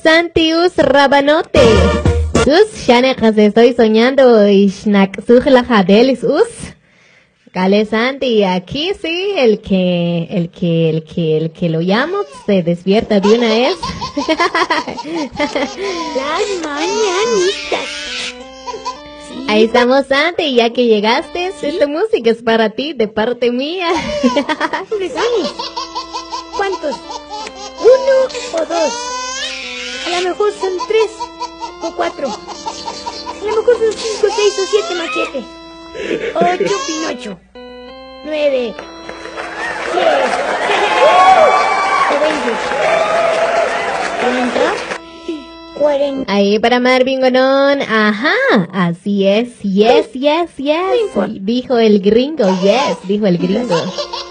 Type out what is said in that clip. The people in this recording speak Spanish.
Santius Rabanote. Sus shanejas estoy soñando y shnak sujla jadelis us. Cale Santi, aquí sí, el que lo llamo se despierta de una vez. Las mañanitas. Sí, Ahí estamos, Santi, ya que llegaste, ¿sí? Esta música es para ti, de parte mía. ¿Regalos? ¿Cuántos? ¿Uno o dos? A lo mejor son 3 o 4. A lo mejor son 5, 6 o 7 machete. 8 Pinocho. 9. 10. 20. 40. Ahí para Marvin Gonón, ajá, así es, yes, No importa. dijo el gringo, yes, dijo el gringo.